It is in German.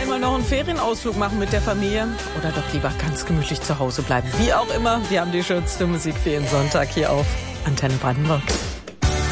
mal noch einen Ferienausflug machen mit der Familie oder doch lieber ganz gemütlich zu Hause bleiben? Wie auch immer, wir haben die schönste Musik für Ihren Sonntag hier auf Antenne Brandenburg.